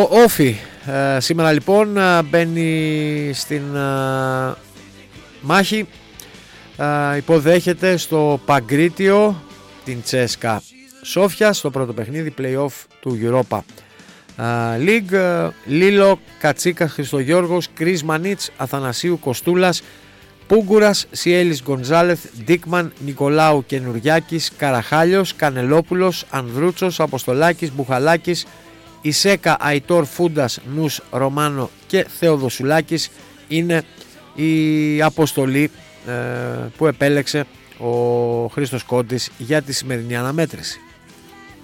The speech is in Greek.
Όφι σήμερα λοιπόν μπαίνει στην μάχη, υποδέχεται στο Παγκρίτιο την Τσέσκα Σόφια στο πρώτο παιχνίδι play-off του Europa League. Λίλο, Κατσίκας, Χριστογιώργος, Κρίς Μανίτς, Αθανασίου, Κοστούλας, Πούγκουρας, Σιέλης, Γκονζάλεθ, Ντίκμαν, Νικολάου, Καινουριάκης, Καραχάλιος, Κανελόπουλος, Ανδρούτσος, Αποστολάκης, Μπουχαλάκης, Ισέκα, Αϊτόρ, Φούντας, Νους, Ρωμάνο και Θεοδοσουλάκης είναι η αποστολή που επέλεξε ο Χρήστος Κόντης για τη σημερινή αναμέτρηση.